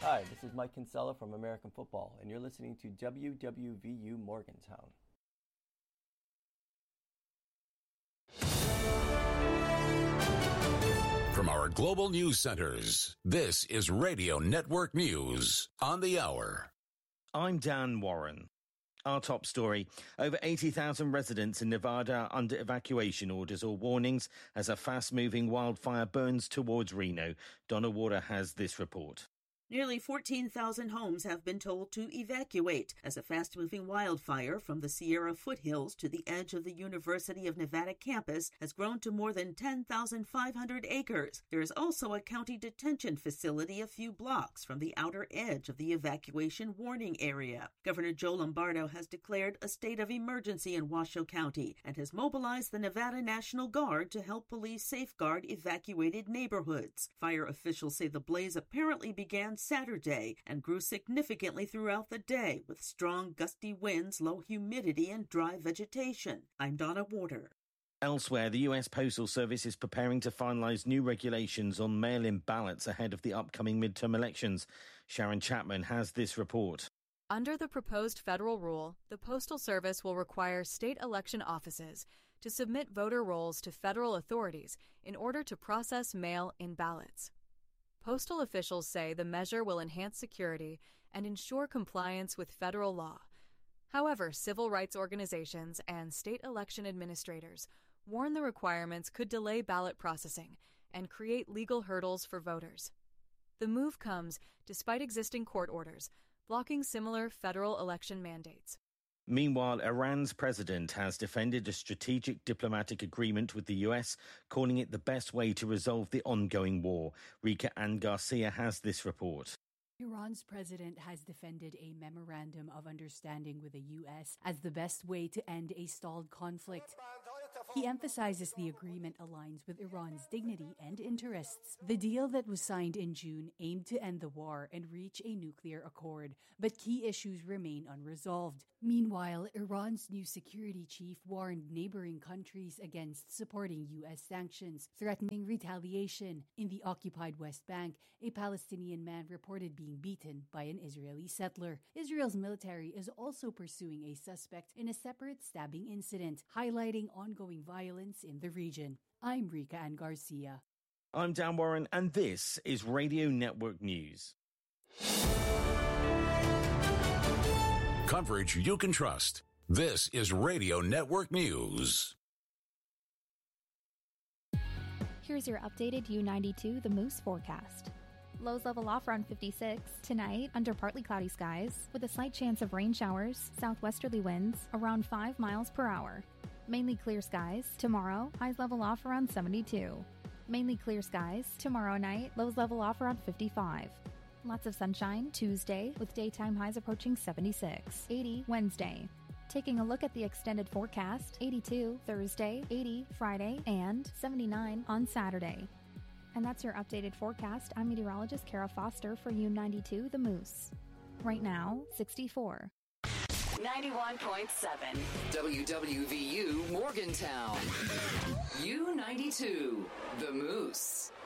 Hi, this is Mike Kinsella from American Football, and you're listening to WWVU Morgantown. From our global news centers, this is Radio Network News on the Hour. I'm Dan Warren. Our top story, over 80,000 residents in Nevada under evacuation orders or warnings as a fast-moving wildfire burns towards Reno. Donna Water has this report. Nearly 14,000 homes have been told to evacuate as a fast-moving wildfire from the Sierra foothills to the edge of the University of Nevada campus has grown to more than 10,500 acres. There is also a county detention facility a few blocks from the outer edge of the evacuation warning area. Governor Joe Lombardo has declared a state of emergency in Washoe County and has mobilized the Nevada National Guard to help police safeguard evacuated neighborhoods. Fire officials say the blaze apparently began Saturday and grew significantly throughout the day with strong gusty winds, low humidity, and dry vegetation. I'm Donna Water. Elsewhere, the U.S. Postal Service is preparing to finalize new regulations on mail-in ballots ahead of the upcoming midterm elections. Sharon Chapman has this report. Under the proposed federal rule, the Postal Service will require state election offices to submit voter rolls to federal authorities in order to process mail-in ballots. Postal officials say the measure will enhance security and ensure compliance with federal law. However, civil rights organizations and state election administrators warn the requirements could delay ballot processing and create legal hurdles for voters. The move comes despite existing court orders blocking similar federal election mandates. Meanwhile, Iran's president has defended a strategic diplomatic agreement with the US, calling it the best way to resolve the ongoing war. Rika Ann Garcia has this report. Iran's president has defended a memorandum of understanding with the U.S. as the best way to end a stalled conflict. He emphasizes the agreement aligns with Iran's dignity and interests. The deal that was signed in June aimed to end the war and reach a nuclear accord, but key issues remain unresolved. Meanwhile, Iran's new security chief warned neighboring countries against supporting U.S. sanctions, threatening retaliation. In the occupied West Bank, a Palestinian man reported being beaten by an Israeli settler. Israel's military is also pursuing a suspect in a separate stabbing incident, highlighting ongoing violence in the region. I'm Rika Ann Garcia. I'm Dan Warren, and this is Radio Network News. Coverage you can trust. This is Radio Network News. Here's your updated U92 The Moose forecast. Lows level off around 56. Tonight, under partly cloudy skies, with a slight chance of rain showers, southwesterly winds around 5 miles per hour. Mainly clear skies. Tomorrow, highs level off around 72. Mainly clear skies. Tomorrow night, lows level off around 55. Lots of sunshine Tuesday, with daytime highs approaching 76. 80 Wednesday. Taking a look at the extended forecast, 82 Thursday, 80 Friday, and 79 on Saturday. And that's your updated forecast. I'm meteorologist Kara Foster for U92 The Moose. Right now, 64. 91.7 WWVU Morgantown. U92 The Moose.